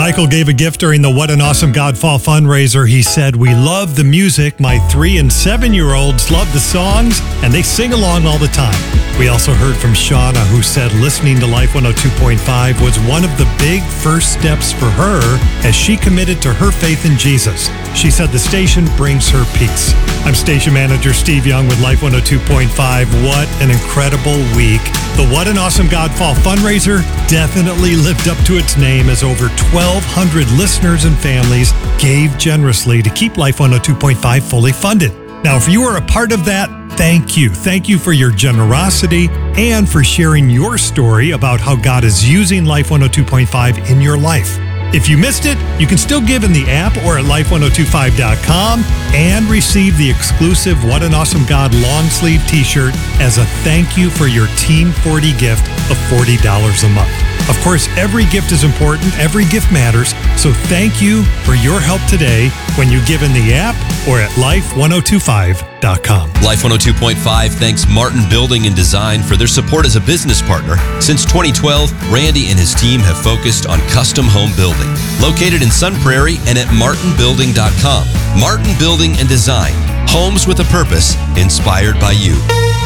Michael gave a gift during the What an Awesome God Fall fundraiser. He said, "We love the music. My 3 and 7-year-olds love the songs, and they sing along all the time." We also heard from Shauna, who said listening to Life 102.5 was one of the big first steps for her as she committed to her faith in Jesus. She said the station brings her peace. I'm station manager Steve Young with Life 102.5. What an incredible week. The What an Awesome God Fall fundraiser definitely lived up to its name as over 1,200 listeners and families gave generously to keep Life 102.5 fully funded. Now, if you are a part of that, thank you. Thank you for your generosity and for sharing your story about how God is using Life 102.5 in your life. If you missed it, you can still give in the app or at life1025.com and receive the exclusive What an Awesome God long sleeve t-shirt as a thank you for your Team 40 gift of $40 a month. Of course, every gift is important. Every gift matters. So thank you for your help today when you give in the app or at life1025.com. Life 102.5 thanks Martin Building and Design for their support as a business partner. Since 2012, Randy and his team have focused on custom home building. Located in Sun Prairie and at martinbuilding.com. Martin Building and Design. Homes with a purpose, inspired by you.